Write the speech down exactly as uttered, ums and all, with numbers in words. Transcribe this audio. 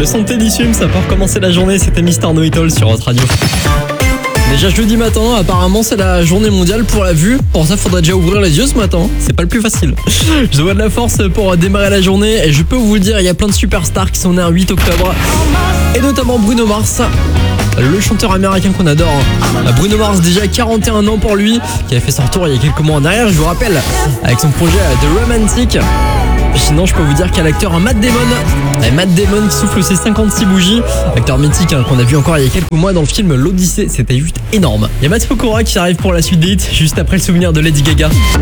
Le son de Teddy Swims, ça peut recommencer la journée, c'était Mister Know It All sur Hot Radio. Déjà jeudi matin, apparemment c'est la journée mondiale pour la vue. Pour ça, faudrait déjà ouvrir les yeux ce matin. C'est pas le plus facile. Je dois de la force pour démarrer la journée et je peux vous le dire, il y a plein de superstars qui sont nés un huit octobre. Et notamment Bruno Mars, le chanteur américain qu'on adore. Bruno Mars, déjà quarante et un ans pour lui, qui avait fait son retour il y a quelques mois en arrière, je vous rappelle, avec son projet The Romantic. Sinon, je peux vous dire qu'il y a l'acteur Matt Damon. Matt Damon qui souffle ses cinquante-six bougies. Acteur mythique hein, qu'on a vu encore il y a quelques mois dans le film L'Odyssée. C'était juste énorme. Il y a Mathieu Cora qui arrive pour la suite des hits, juste après le souvenir de Lady Gaga.